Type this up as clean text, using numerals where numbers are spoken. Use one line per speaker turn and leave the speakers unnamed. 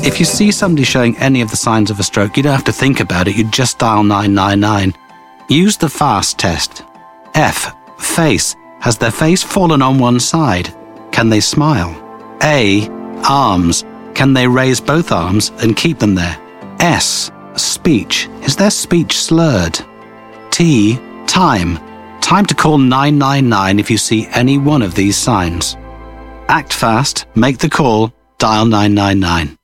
If you see somebody showing any of the signs of a stroke, you don't have to think about it. You just dial 999. Use the FAST test. F. Face. Has their face fallen on one side? Can they smile? A. Arms. Can they raise both arms and keep them there? S. Speech. Is their speech slurred? T. Time. Time to call 999 if you see any one of these signs. Act fast, make the call, dial 999.